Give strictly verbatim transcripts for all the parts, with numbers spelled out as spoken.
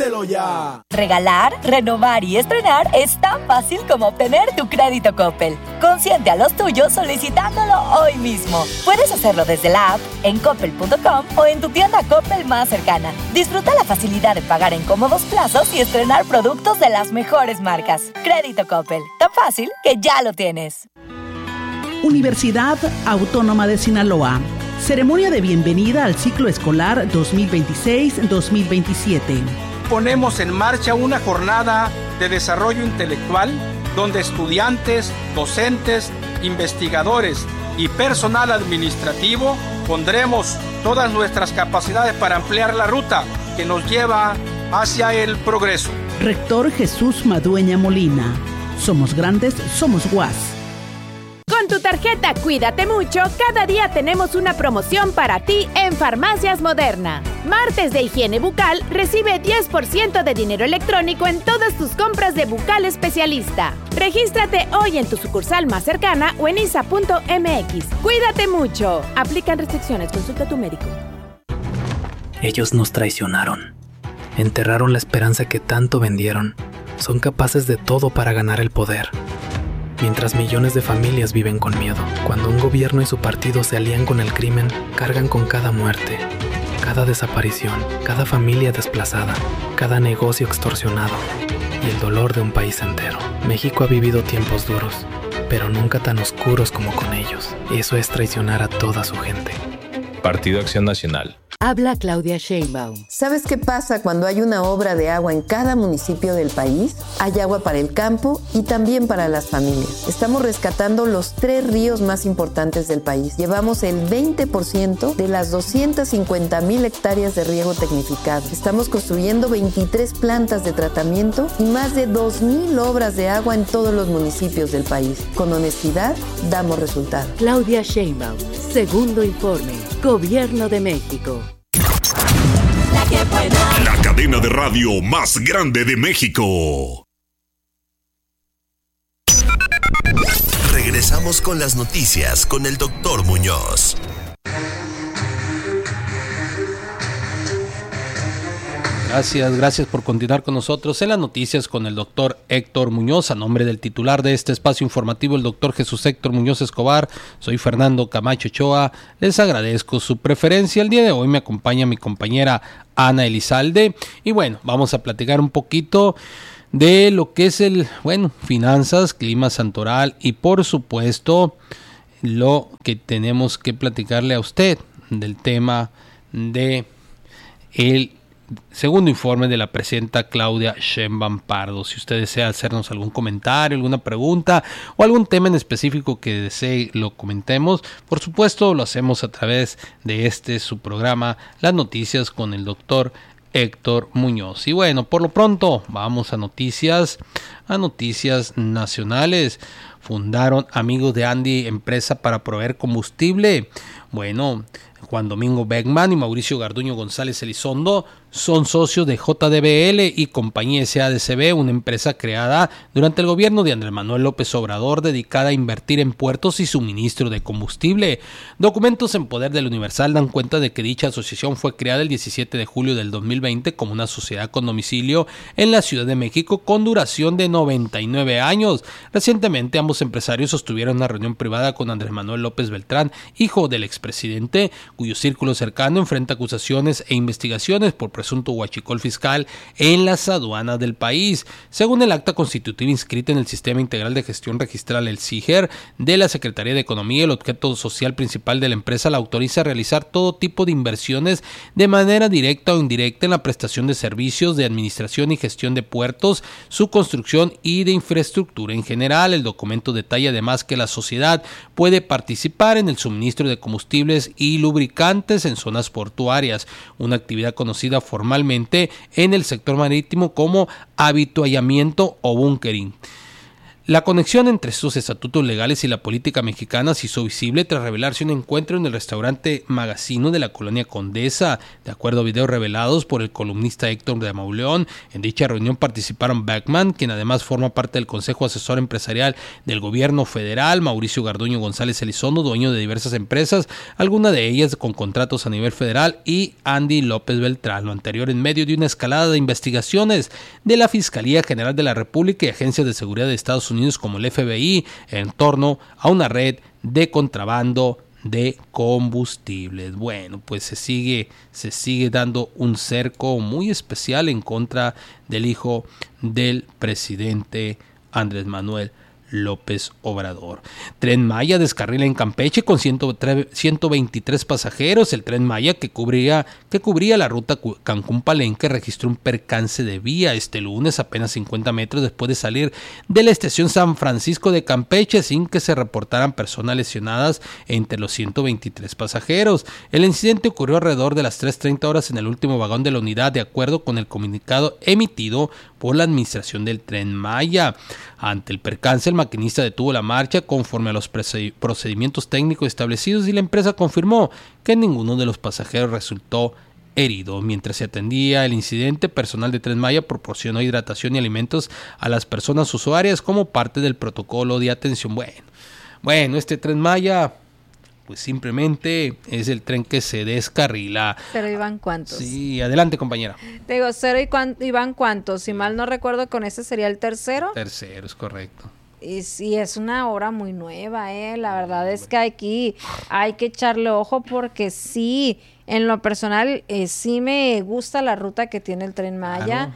¡Pídelo ya! Regalar, renovar y estrenar es tan fácil como obtener tu crédito Coppel. Consiente a los tuyos solicitándolo hoy mismo. Puedes hacerlo desde la app, en coppel punto com o en tu tienda Coppel más cercana. Disfruta la facilidad de pagar en cómodos plazos y estrenar productos de las mejores marcas. Crédito Coppel, tan fácil que ya lo tienes. Universidad Autónoma de Sinaloa. Ceremonia de bienvenida al ciclo escolar dos mil veintiséis dos mil veintisiete. Ponemos en marcha una jornada de desarrollo intelectual donde estudiantes, docentes, investigadores y personal administrativo pondremos todas nuestras capacidades para ampliar la ruta que nos lleva hacia el progreso. Rector Jesús Madueña Molina. Somos grandes, somos U A S. Con tu tarjeta Cuídate Mucho, cada día tenemos una promoción para ti en Farmacias Moderna. Martes de higiene bucal, recibe diez por ciento de dinero electrónico en todas tus compras de Bucal Especialista. Regístrate hoy en tu sucursal más cercana o en I S A punto M X. Cuídate mucho. Aplican restricciones. Consulta a tu médico. Ellos nos traicionaron. Enterraron la esperanza que tanto vendieron. Son capaces de todo para ganar el poder. Mientras millones de familias viven con miedo, cuando un gobierno y su partido se alían con el crimen, cargan con cada muerte, cada desaparición, cada familia desplazada, cada negocio extorsionado y el dolor de un país entero. México ha vivido tiempos duros, pero nunca tan oscuros como con ellos. Eso es traicionar a toda su gente. Partido Acción Nacional. Habla Claudia Sheinbaum. ¿Sabes qué pasa cuando hay una obra de agua en cada municipio del país? Hay agua para el campo y también para las familias. Estamos rescatando los tres ríos más importantes del país. Llevamos el veinte por ciento de las doscientas cincuenta mil hectáreas de riego tecnificado. Estamos construyendo veintitrés plantas de tratamiento y más de dos mil obras de agua en todos los municipios del país. Con honestidad, damos resultados. Claudia Sheinbaum. Segundo informe. Gobierno de México. La cadena de radio más grande de México. Regresamos con las noticias con el doctor Muñoz. Gracias, gracias por continuar con nosotros en las noticias con el doctor Héctor Muñoz. A nombre del titular de este espacio informativo, el doctor Jesús Héctor Muñoz Escobar, soy Fernando Camacho Ochoa. Les agradezco su preferencia. El día de hoy me acompaña mi compañera Ana Elizalde. Y bueno, vamos a platicar un poquito de lo que es el, bueno, finanzas, clima santoral y por supuesto lo que tenemos que platicarle a usted del tema de el segundo informe de la presidenta Claudia Sheinbaum Pardo. Si usted desea hacernos algún comentario, alguna pregunta o algún tema en específico que desee lo comentemos, por supuesto lo hacemos a través de este su programa, Las Noticias con el doctor Héctor Muñoz. Y bueno, por lo pronto vamos a noticias, a noticias nacionales. Fundaron Amigos de Andy empresa para proveer combustible. Bueno, Juan Domingo Beckman y Mauricio Garduño González Elizondo son socios de J D B L y Compañía S A D C B, una empresa creada durante el gobierno de Andrés Manuel López Obrador dedicada a invertir en puertos y suministro de combustible. Documentos en poder del Universal dan cuenta de que dicha asociación fue creada el diecisiete de julio del dos mil veinte como una sociedad con domicilio en la Ciudad de México con duración de noventa y nueve años. Recientemente ambos empresarios sostuvieron una reunión privada con Andrés Manuel López Beltrán, hijo del expresidente, cuyo círculo cercano enfrenta acusaciones e investigaciones por presunto huachicol fiscal en las aduanas del país. Según el acta constitutiva inscrita en el Sistema Integral de Gestión Registral, el S I G E R, de la Secretaría de Economía, el objeto social principal de la empresa la autoriza a realizar todo tipo de inversiones de manera directa o indirecta en la prestación de servicios de administración y gestión de puertos, su construcción y de infraestructura en general. El documento detalla además que la sociedad puede participar en el suministro de combustibles y lubricantes en zonas portuarias, una actividad conocida formalmente en el sector marítimo como habituallamiento o bunkering. La conexión entre estos estatutos legales y la política mexicana se hizo visible tras revelarse un encuentro en el restaurante Magazino de la colonia Condesa. De acuerdo a videos revelados por el columnista Héctor de Mauleón, en dicha reunión participaron Beckman, quien además forma parte del Consejo Asesor Empresarial del Gobierno Federal, Mauricio Garduño González Elizondo, dueño de diversas empresas, algunas de ellas con contratos a nivel federal, y Andy López Beltrán, lo anterior en medio de una escalada de investigaciones de la Fiscalía General de la República y agencias de seguridad de Estados Unidos como el F B I en torno a una red de contrabando de combustibles. Bueno, pues se sigue, se sigue dando un cerco muy especial en contra del hijo del presidente Andrés Manuel López Obrador. Tren Maya descarrila en Campeche con ciento veintitrés pasajeros. El Tren Maya que cubría, que cubría la ruta Cancún-Palenque registró un percance de vía este lunes, apenas cincuenta metros después de salir de la estación San Francisco de Campeche, sin que se reportaran personas lesionadas entre los ciento veintitrés pasajeros. El incidente ocurrió alrededor de las tres treinta horas en el último vagón de la unidad, de acuerdo con el comunicado emitido por la administración del Tren Maya. Ante el percance, el maquinista detuvo la marcha conforme a los procedimientos técnicos establecidos y la empresa confirmó que ninguno de los pasajeros resultó herido. Mientras se atendía el incidente, personal de Tren Maya proporcionó hidratación y alimentos a las personas usuarias como parte del protocolo de atención. Bueno, bueno, este Tren Maya pues simplemente es el tren que se descarrila. Pero iban cuántos. Sí, adelante, compañera. Te digo, cero y cuan, iban cuántos. Si mal no recuerdo, con ese sería el tercero. Tercero, es correcto. Y sí, es una obra muy nueva, eh. La verdad es que aquí hay que echarle ojo porque sí, en lo personal, eh, sí me gusta la ruta que tiene el Tren Maya, claro,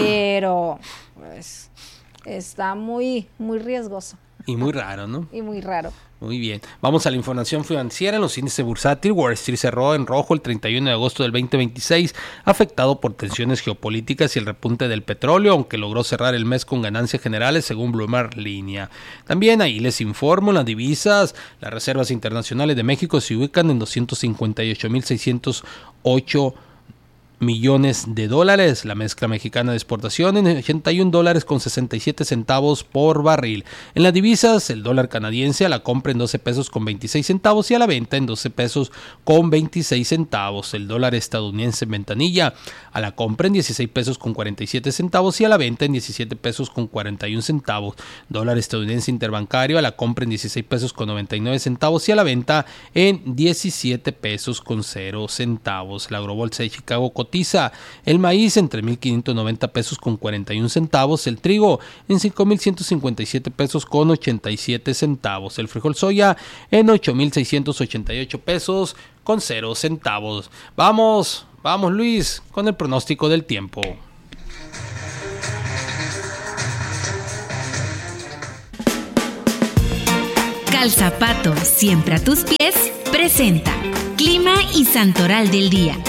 pero pues está muy, muy riesgoso. Y muy raro, ¿no? Y muy raro. Muy bien. Vamos a la información financiera. En los índices bursátiles, Wall Street cerró en rojo el treinta y uno de agosto del veinte veintiséis, afectado por tensiones geopolíticas y el repunte del petróleo, aunque logró cerrar el mes con ganancias generales según Bloomberg Línea. También ahí les informo, las divisas, las reservas internacionales de México se ubican en doscientos cincuenta y ocho mil seiscientos ocho millones de dólares, la mezcla mexicana de exportación en ochenta y un dólares con sesenta y siete centavos por barril. En las divisas, el dólar canadiense a la compra en doce pesos con veintiséis centavos y a la venta en doce pesos con veintiséis centavos. El dólar estadounidense en ventanilla a la compra en dieciséis pesos con cuarenta y siete centavos y a la venta en diecisiete pesos con cuarenta y un centavos. Dólar estadounidense interbancario a la compra en dieciséis pesos con noventa y nueve centavos y a la venta en diecisiete pesos con cero centavos. La Agrobolsa de Chicago cotiza el maíz en tres mil quinientos noventa pesos con cuarenta y un centavos, el trigo en cinco mil ciento cincuenta y siete pesos con ochenta y siete centavos, el frijol soya en ocho mil seiscientos ochenta y ocho pesos con cero centavos. Vamos, vamos Luis, con el pronóstico del tiempo. Calzapato, siempre a tus pies, presenta Clima y Santoral del Día.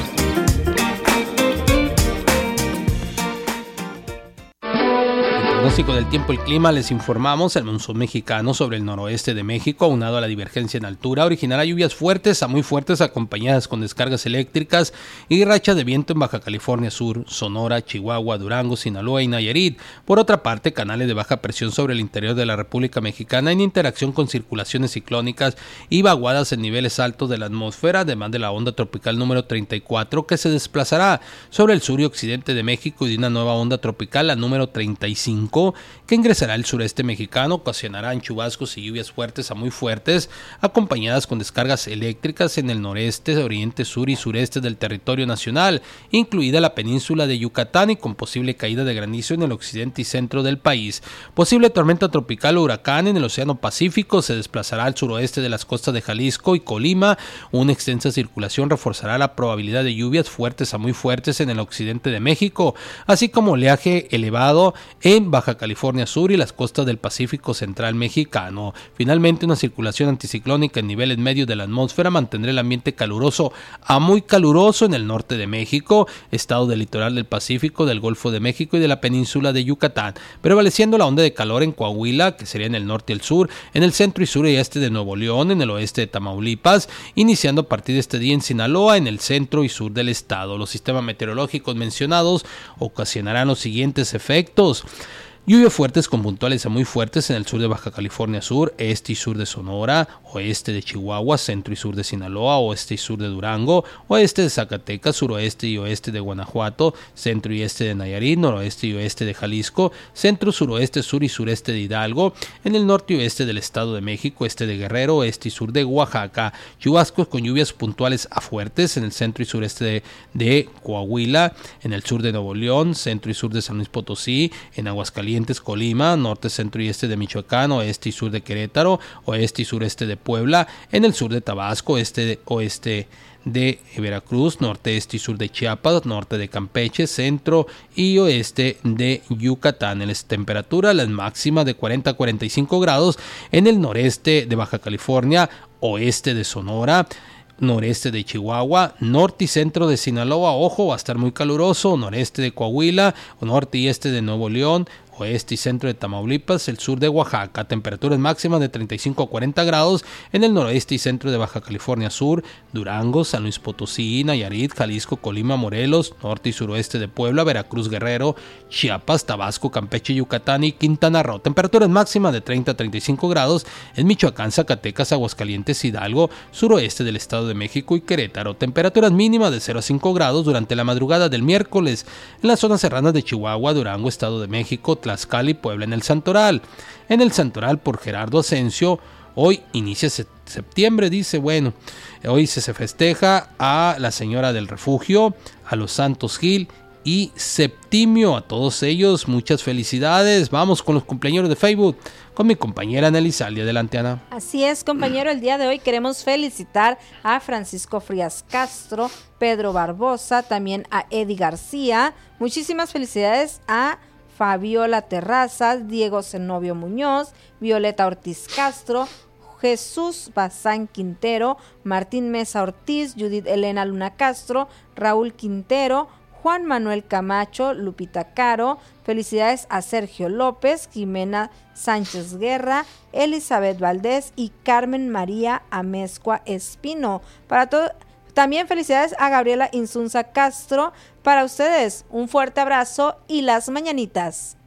Pronóstico del tiempo, el clima, les informamos. El monzón mexicano sobre el noroeste de México, aunado a la divergencia en altura, originará lluvias fuertes a muy fuertes acompañadas con descargas eléctricas y rachas de viento en Baja California Sur, Sonora, Chihuahua, Durango, Sinaloa y Nayarit. Por otra parte, canales de baja presión sobre el interior de la República Mexicana en interacción con circulaciones ciclónicas y vaguadas en niveles altos de la atmósfera, además de la onda tropical número treinta y cuatro que se desplazará sobre el sur y occidente de México y de una nueva onda tropical, la número treinta y cinco, que ingresará al sureste mexicano, ocasionarán chubascos y lluvias fuertes a muy fuertes, acompañadas con descargas eléctricas en el noreste, oriente, sur y sureste del territorio nacional, incluida la península de Yucatán, y con posible caída de granizo en el occidente y centro del país. Posible tormenta tropical o huracán en el Océano Pacífico, se desplazará al suroeste de las costas de Jalisco y Colima. Una extensa circulación reforzará la probabilidad de lluvias fuertes a muy fuertes en el occidente de México, así como oleaje elevado en Baja California Sur y las costas del Pacífico Central mexicano. Finalmente, una circulación anticiclónica en niveles medios de la atmósfera mantendrá el ambiente caluroso a muy caluroso en el norte de México, estado del litoral del Pacífico, del Golfo de México y de la península de Yucatán, prevaleciendo la onda de calor en Coahuila, que sería en el norte y el sur, en el centro y sur y este de Nuevo León, en el oeste de Tamaulipas, iniciando a partir de este día en Sinaloa, en el centro y sur del estado. Los sistemas meteorológicos mencionados ocasionarán los siguientes efectos. Lluvias fuertes con puntuales a muy fuertes en el sur de Baja California Sur, este y sur de Sonora, oeste de Chihuahua, centro y sur de Sinaloa, oeste y sur de Durango, oeste de Zacatecas, suroeste y oeste de Guanajuato, centro y este de Nayarit, noroeste y oeste de Jalisco, centro, suroeste, sur y sureste de Hidalgo, en el norte y oeste del Estado de México, este de Guerrero, oeste y sur de Oaxaca, chubascos con lluvias puntuales a fuertes en el centro y sureste de, de Coahuila, en el sur de Nuevo León, centro y sur de San Luis Potosí, en Aguascalientes, Colima, norte, centro y este de Michoacán, oeste y sur de Querétaro, oeste y sureste de Puebla, en el sur de Tabasco, este de, oeste de Veracruz, norte, este y sur de Chiapas, norte de Campeche, centro y oeste de Yucatán. En la temperatura, la máxima de cuarenta a cuarenta y cinco grados en el noreste de Baja California, oeste de Sonora, noreste de Chihuahua, norte y centro de Sinaloa, ojo, va a estar muy caluroso, noreste de Coahuila, norte y este de Nuevo León, oeste y centro de Tamaulipas, el sur de Oaxaca, temperaturas máximas de treinta y cinco a cuarenta grados en el noroeste y centro de Baja California Sur, Durango, San Luis Potosí, Nayarit, Jalisco, Colima, Morelos, norte y suroeste de Puebla, Veracruz, Guerrero, Chiapas, Tabasco, Campeche, Yucatán y Quintana Roo, temperaturas máximas de treinta a treinta y cinco grados en Michoacán, Zacatecas, Aguascalientes, Hidalgo, suroeste del Estado de México y Querétaro, temperaturas mínimas de cero a cinco grados durante la madrugada del miércoles en las zonas serranas de Chihuahua, Durango, Estado de México, Tlaxcala y Puebla. En el Santoral, en el Santoral por Gerardo Asensio, hoy inicia septiembre, dice, bueno, hoy se, se festeja a la Señora del Refugio, a los Santos Gil y Septimio, a todos ellos muchas felicidades. Vamos con los cumpleaños de Facebook con mi compañera Nelly Saldi. Adelante, Ana. Así es, compañero, el día de hoy queremos felicitar a Francisco Frías Castro, Pedro Barbosa, también a Eddie García, muchísimas felicidades a Fabiola Terrazas, Diego Zenobio Muñoz, Violeta Ortiz Castro, Jesús Bazán Quintero, Martín Mesa Ortiz, Judith Elena Luna Castro, Raúl Quintero, Juan Manuel Camacho, Lupita Caro, felicidades a Sergio López, Jimena Sánchez Guerra, Elizabeth Valdés y Carmen María Amezcua Espino. Para todo, también felicidades a Gabriela Insunza Castro. Para ustedes, un fuerte abrazo y las mañanitas.